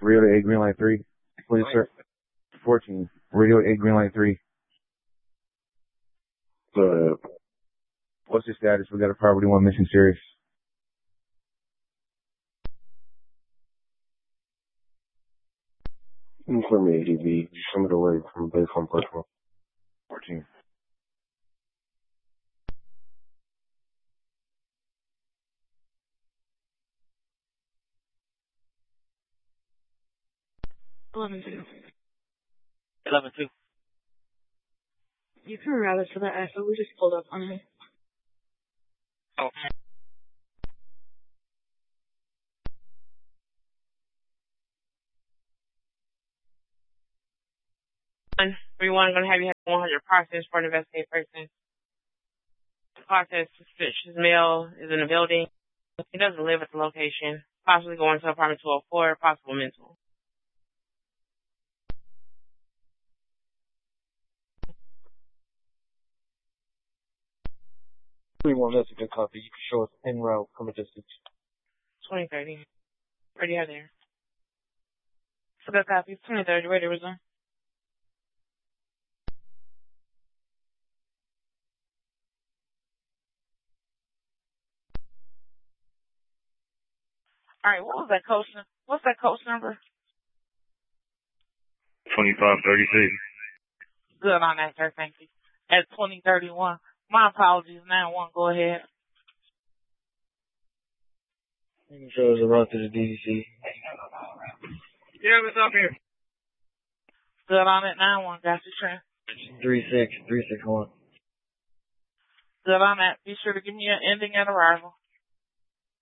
Radio 8 Green Light 3. Please, sir. 14. Radio 8 Green Light 3. What's your status? We got a Property 1 mission serious. Inform me, ADB. Coming away from base on personal. 14. $11-2. 11-2. You can route us to that asset. We just pulled up on it. Okay. 3-1, going to have you have 100 process for an investigated person. Process suspicious male is in the building. He doesn't live at the location. Possibly going to apartment 204. Possible mental. 3-1, that's a good copy. You can show us en route from a distance. 2030. Where do you have there? It's a good copy. 2030. Ready to resume. All right, what was that coach? What's that coach number? 2536. Good on that, sir. Thank you. At 2031. My apologies. 9-1. Go ahead. You can show us a route to the DDC. Yeah, what's up here? Good on it. 9-1. Got you, Trent. 3-6, 3-6-1. Good on that. Be sure to give me an ending at arrival.